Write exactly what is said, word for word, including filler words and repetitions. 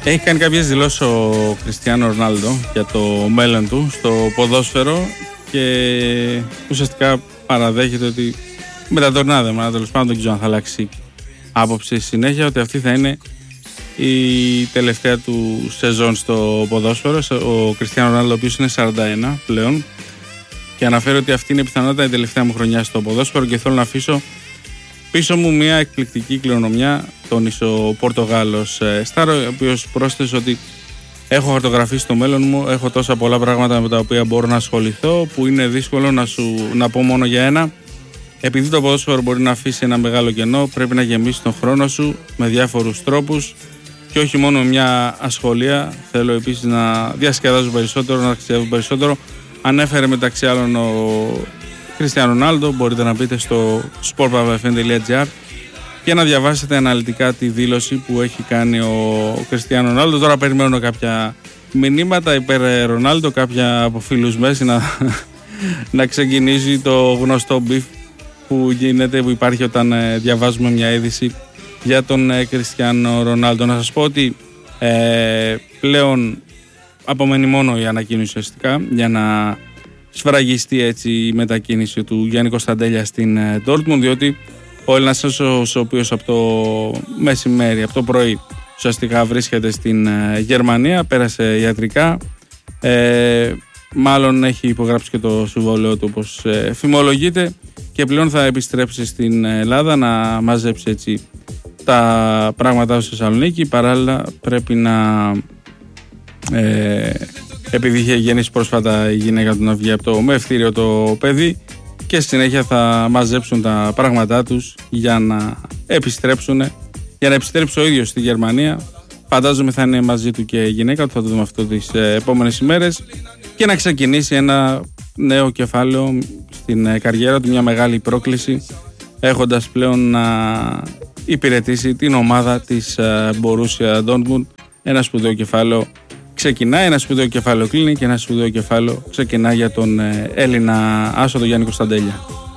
Έχει κάνει κάποιες δηλώσεις ο Κριστιάνο Ρονάλντο για το μέλλον του στο ποδόσφαιρο και ουσιαστικά παραδέχεται ότι με τα τωρινά δεδομένα, τέλος πάντων, δεν ξέρω αν θα αλλάξει άποψη συνέχεια, ότι αυτή θα είναι η τελευταία του σεζόν στο ποδόσφαιρο. Ο Κριστιάνο Ρονάλντο, ο οποίος είναι σαράντα ένα πλέον, και αναφέρει ότι αυτή είναι πιθανότατα η τελευταία μου χρονιά στο ποδόσφαιρο και θέλω να αφήσω πίσω μου μια εκπληκτική κληρονομιά, τόνισε ο Πορτογάλος Στάρ, ο οποίος πρόσθεσε ότι έχω χαρτογραφήσει στο μέλλον μου, έχω τόσα πολλά πράγματα με τα οποία μπορώ να ασχοληθώ που είναι δύσκολο να σου να πω μόνο για ένα. Επειδή το ποδόσφαιρο μπορεί να αφήσει ένα μεγάλο κενό, πρέπει να γεμίσει τον χρόνο σου με διάφορους τρόπους και όχι μόνο με μια ασχολία. Θέλω επίσης να διασκεδάζω περισσότερο, να ταξιδεύω περισσότερο. Ανέφερε μεταξύ άλλων ο Κριστιάνο Ρονάλντο. Μπορείτε να μπείτε στο σπορτ παύλα εφ εμ τελεία τζι άρ και να διαβάσετε αναλυτικά τη δήλωση που έχει κάνει ο Κριστιάνο Ρονάλντο. Τώρα περιμένω κάποια μηνύματα υπέρ Ρονάλντο, κάποια από φίλους Μέση να, να ξεκινήσει το γνωστό μπιφ που γίνεται, που υπάρχει όταν ε, διαβάζουμε μια είδηση για τον ε, Κριστιάνο Ρονάλντο. Να σας πω ότι ε, πλέον απομένει μόνο η ανακοίνωση ουσιαστικά για να σφραγιστεί έτσι η μετακίνηση του Γιάννη Κωνσταντέλια στην Ντόρτμουντ, διότι ο Έλληνας ο οποίος από το μεσημέρι, από το πρωί ουσιαστικά βρίσκεται στην ε, Γερμανία, πέρασε ιατρικά, ε, μάλλον έχει υπογράψει και το συμβόλαιο του όπως ε, φημολογείται και πλέον θα επιστρέψει στην Ελλάδα να μαζέψει έτσι τα πράγματά του στη Θεσσαλονίκη. Παράλληλα πρέπει να ε, επειδή είχε γεννήσει πρόσφατα η γυναίκα του να βγει από το μευτήριο το παιδί και στη συνέχεια θα μαζέψουν τα πράγματά τους για να επιστρέψουν, για να επιστρέψει ο ίδιος στη Γερμανία. Φαντάζομαι θα είναι μαζί του και η γυναίκα του, θα το δούμε αυτό τις επόμενες ημέρες, και να ξεκινήσει ένα νέο κεφάλαιο στην καριέρα του, μια μεγάλη πρόκληση, έχοντας πλέον να υπηρετήσει την ομάδα της Borussia Dortmund. Ένα σπουδαίο κεφάλαιο ξεκινάει, ένα σπουδαίο κεφάλαιο κλείνει και ένα σπουδαίο κεφάλαιο ξεκινά για τον Έλληνα άσο, τον Γιάννη Κωνσταντέλια.